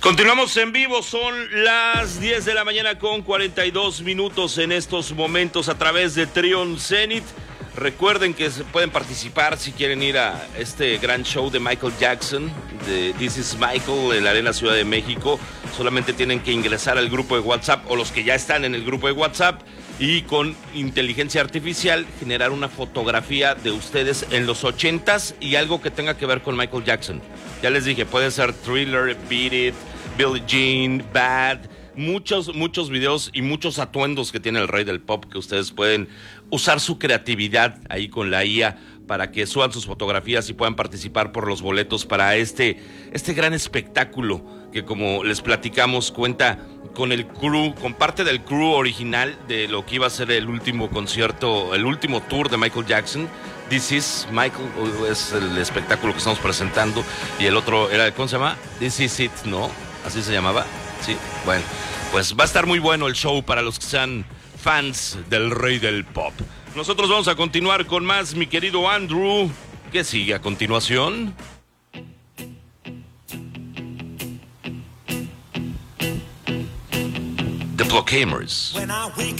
Continuamos en vivo, son las 10 de la mañana con 42 minutos en estos momentos a través de Trion Zenith. Recuerden que se pueden participar si quieren ir a este gran show de Michael Jackson, de This is Michael en la Arena Ciudad de México. Solamente tienen que ingresar al grupo de WhatsApp o los que ya están en el grupo de WhatsApp y con inteligencia artificial generar una fotografía de ustedes en los 80s y algo que tenga que ver con Michael Jackson. Ya les dije, puede ser Thriller, Beat It, Billie Jean, Bad, muchos videos y muchos atuendos que tiene el rey del pop que ustedes pueden usar su creatividad ahí con la IA para que suban sus fotografías y puedan participar por los boletos para este gran espectáculo que, como les platicamos, cuenta con el crew, con parte del crew original de lo que iba a ser el último concierto, el último tour de Michael Jackson. This is Michael, es el espectáculo que estamos presentando, y el otro era, ¿cómo se llama? This is it, ¿no? ¿Así se llamaba? Sí, bueno, pues va a estar muy bueno el show para los que sean fans del rey del pop. Nosotros vamos a continuar con más, mi querido Andrew. ¿Qué sigue a continuación? The Blockhamers. When I wake